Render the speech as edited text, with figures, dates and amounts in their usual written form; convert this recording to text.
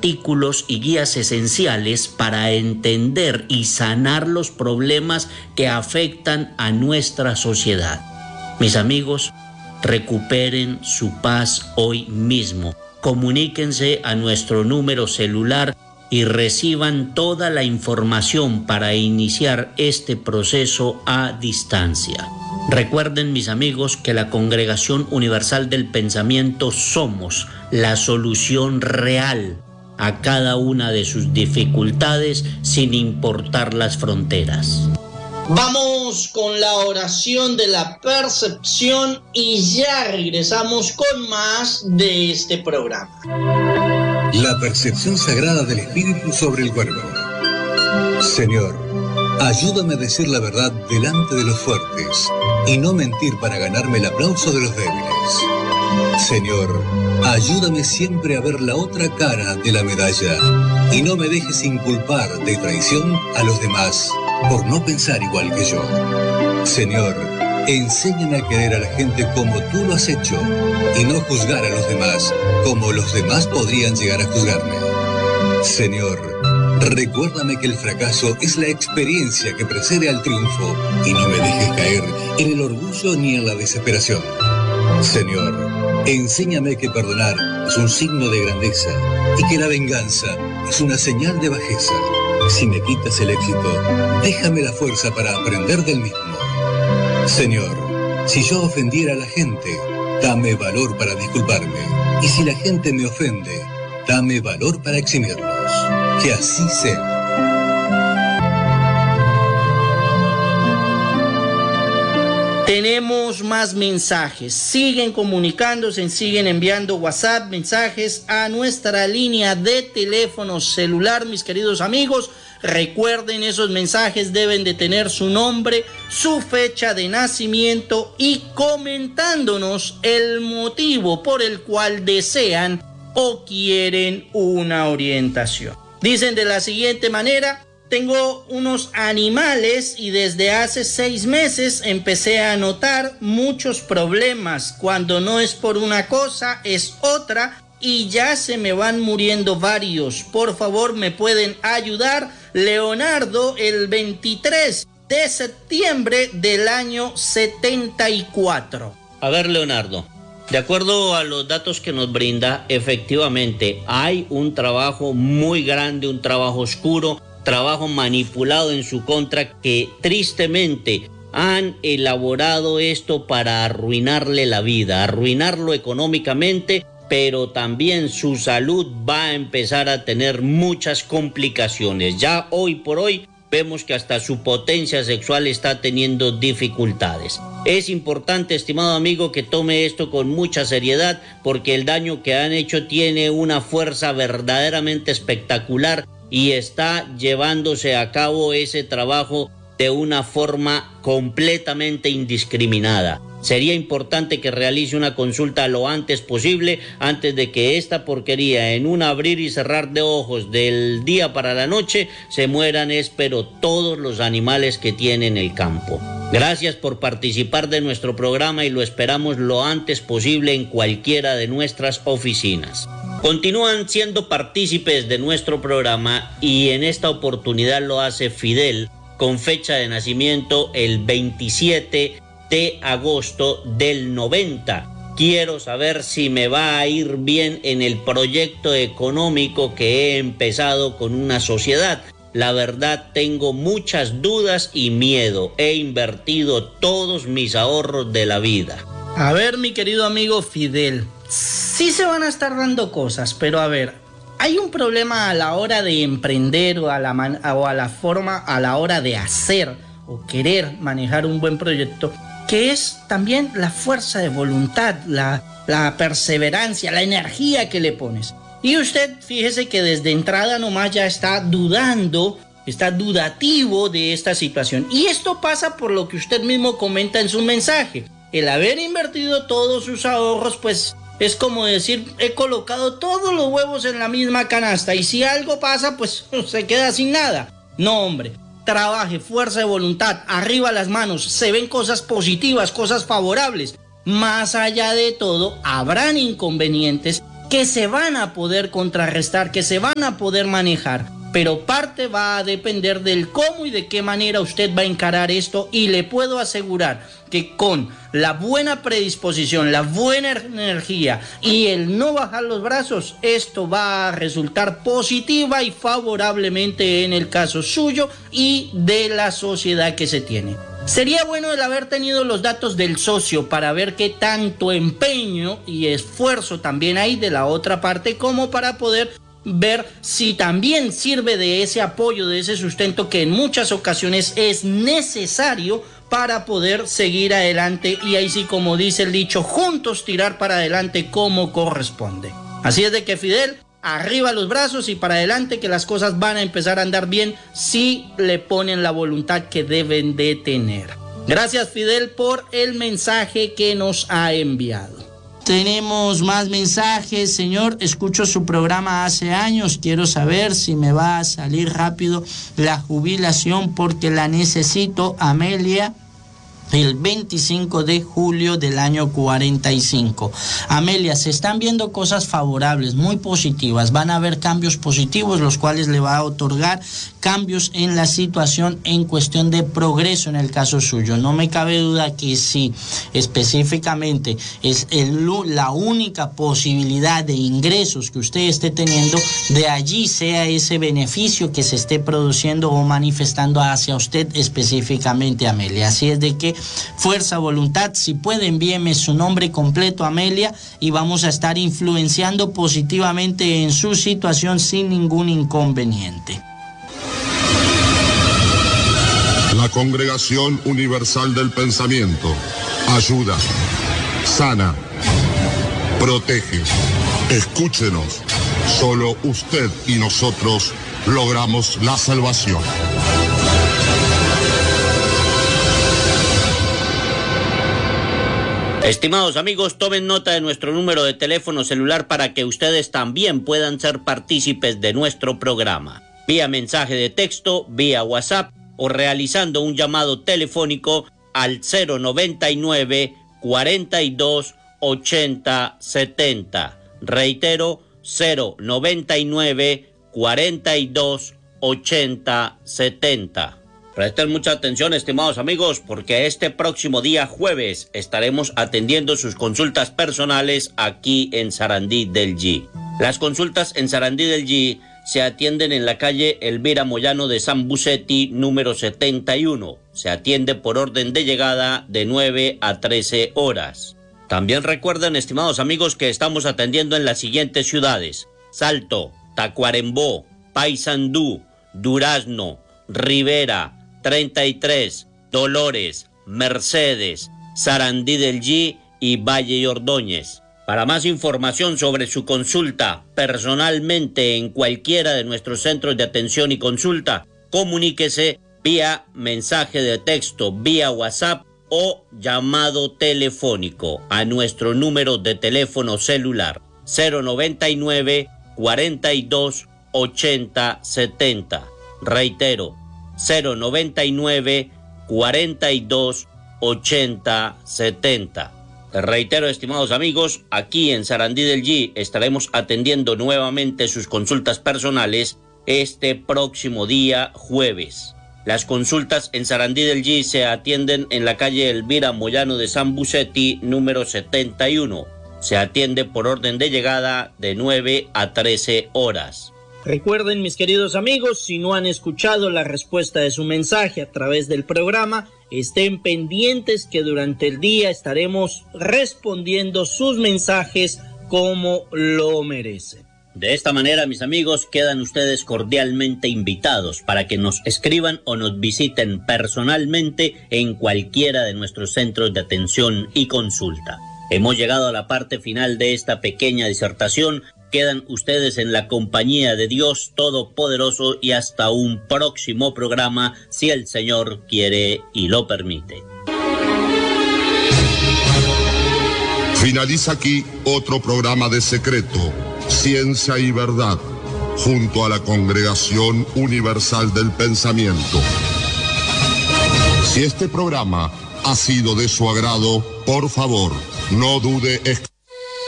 artículos y guías esenciales para entender y sanar los problemas que afectan a nuestra sociedad. Mis amigos, recuperen su paz hoy mismo. Comuníquense a nuestro número celular y reciban toda la información para iniciar este proceso a distancia. Recuerden, mis amigos, que la Congregación Universal del Pensamiento somos la solución real a cada una de sus dificultades sin importar las fronteras. Vamos con la oración de la percepción y ya regresamos con más de este programa. La percepción sagrada del espíritu sobre el cuerpo. Señor, ayúdame a decir la verdad delante de los fuertes y no mentir para ganarme el aplauso de los débiles. Señor, ayúdame siempre a ver la otra cara de la medalla y no me dejes inculpar de traición a los demás por no pensar igual que yo. Señor, enséñame a querer a la gente como tú lo has hecho y no juzgar a los demás como los demás podrían llegar a juzgarme. Señor, recuérdame que el fracaso es la experiencia que precede al triunfo y no me dejes caer en el orgullo ni en la desesperación. Señor, enséñame que perdonar es un signo de grandeza y que la venganza es una señal de bajeza. Si me quitas el éxito, déjame la fuerza para aprender del mismo. Señor, si yo ofendiera a la gente, dame valor para disculparme. Y si la gente me ofende, dame valor para eximirlos. Que así sea. Tenemos más mensajes. Siguen comunicándose, siguen enviando WhatsApp, mensajes a nuestra línea de teléfono celular, mis queridos amigos. Recuerden, esos mensajes deben de tener su nombre, su fecha de nacimiento y comentándonos el motivo por el cual desean o quieren una orientación. Dicen de la siguiente manera: tengo unos animales y desde hace 6 meses empecé a notar muchos problemas. Cuando no es por una cosa, es otra y ya se me van muriendo varios. Por favor, ¿me pueden ayudar? Leonardo, el 23 de septiembre del año 74. A ver, Leonardo, de acuerdo a los datos que nos brinda, efectivamente hay un trabajo muy grande, un trabajo oscuro, trabajo manipulado en su contra, que tristemente han elaborado esto para arruinarle la vida, arruinarlo económicamente, pero también su salud va a empezar a tener muchas complicaciones. Ya hoy por hoy vemos que hasta su potencia sexual está teniendo dificultades. Es importante, estimado amigo, que tome esto con mucha seriedad, porque el daño que han hecho tiene una fuerza verdaderamente espectacular y está llevándose a cabo ese trabajo de una forma completamente indiscriminada. Sería importante que realice una consulta lo antes posible, antes de que esta porquería, en un abrir y cerrar de ojos del día para la noche, se mueran, pero todos los animales que tiene en el campo. Gracias por participar de nuestro programa y lo esperamos lo antes posible en cualquiera de nuestras oficinas. Continúan siendo partícipes de nuestro programa y en esta oportunidad lo hace Fidel, con fecha de nacimiento el 27 de agosto del 90. Quiero saber si me va a ir bien en el proyecto económico que he empezado con una sociedad. La verdad, tengo muchas dudas y miedo. He invertido todos mis ahorros de la vida. A ver, mi querido amigo Fidel, sí se van a estar dando cosas, pero a ver, hay un problema a la hora de emprender o a la forma a la hora de hacer o querer manejar un buen proyecto, que es también la fuerza de voluntad, la perseverancia, la energía que le pones. Y usted, fíjese que desde entrada nomás ya está dudando, está dudativo de esta situación. Y esto pasa por lo que usted mismo comenta en su mensaje. El haber invertido todos sus ahorros, pues es como decir, he colocado todos los huevos en la misma canasta y si algo pasa, pues se queda sin nada. No, hombre. Trabaje, fuerza de voluntad, arriba las manos, se ven cosas positivas, cosas favorables. Más allá de todo, habrán inconvenientes que se van a poder contrarrestar, que se van a poder manejar. Pero parte va a depender del cómo y de qué manera usted va a encarar esto, y le puedo asegurar que con la buena predisposición, la buena energía y el no bajar los brazos, esto va a resultar positiva y favorablemente en el caso suyo y de la sociedad que se tiene. Sería bueno el haber tenido los datos del socio para ver qué tanto empeño y esfuerzo también hay de la otra parte, como para poder ver si también sirve de ese apoyo, de ese sustento que en muchas ocasiones es necesario para poder seguir adelante, y ahí sí, como dice el dicho, juntos tirar para adelante como corresponde. Así es de que, Fidel, arriba los brazos y para adelante, que las cosas van a empezar a andar bien si le ponen la voluntad que deben de tener. Gracias, Fidel, por el mensaje que nos ha enviado. Tenemos más mensajes. Señor, escucho su programa hace años. Quiero saber si me va a salir rápido la jubilación porque la necesito. Amelia, el 25 de julio del año 45. Amelia, se están viendo cosas favorables, muy positivas. Van a haber cambios positivos, los cuales le va a otorgar cambios en la situación en cuestión de progreso en el caso suyo. No me cabe duda que si específicamente es la única posibilidad de ingresos que usted esté teniendo, de allí sea ese beneficio que se esté produciendo o manifestando hacia usted específicamente, Amelia. Así es de que fuerza, voluntad. Si puede, envíeme su nombre completo, Amelia, y vamos a estar influenciando positivamente en su situación sin ningún inconveniente. La Congregación Universal del Pensamiento ayuda, sana, protege. Escúchenos. Solo usted y nosotros logramos la salvación. Estimados amigos, tomen nota de nuestro número de teléfono celular para que ustedes también puedan ser partícipes de nuestro programa. Vía mensaje de texto, vía WhatsApp o realizando un llamado telefónico al 099 42 80 70. Reitero, 099 42 80 70. Presten mucha atención, estimados amigos, porque este próximo día jueves estaremos atendiendo sus consultas personales aquí en Sarandí del G. Las consultas en Sarandí del G se atienden en la calle Elvira Moyano de San Bucetti, número 71. Se atiende por orden de llegada de 9 a 13 horas. También recuerden, estimados amigos, que estamos atendiendo en las siguientes ciudades: Salto, Tacuarembó, Paysandú, Durazno, Rivera, 33, Dolores, Mercedes, Sarandí del G y Valle y Ordóñez. Para más información sobre su consulta personalmente en cualquiera de nuestros centros de atención y consulta, comuníquese vía mensaje de texto, vía WhatsApp o llamado telefónico a nuestro número de teléfono celular 099 42 80 70. Reitero, 099 42 80 70. Les reitero, estimados amigos, aquí en Sarandí del G estaremos atendiendo nuevamente sus consultas personales este próximo día jueves. Las consultas en Sarandí del G se atienden en la calle Elvira Moyano de San Bucetti, número 71. Se atiende por orden de llegada de 9 a 13 horas. Recuerden, mis queridos amigos, si no han escuchado la respuesta de su mensaje a través del programa, estén pendientes que durante el día estaremos respondiendo sus mensajes como lo merecen. De esta manera, mis amigos, quedan ustedes cordialmente invitados para que nos escriban o nos visiten personalmente en cualquiera de nuestros centros de atención y consulta. Hemos llegado a la parte final de esta pequeña disertación. Quedan ustedes en la compañía de Dios Todopoderoso y hasta un próximo programa, si el Señor quiere y lo permite. Finaliza aquí otro programa de Secreto, Ciencia y Verdad, junto a la Congregación Universal del Pensamiento. Si este programa ha sido de su agrado, por favor, no dude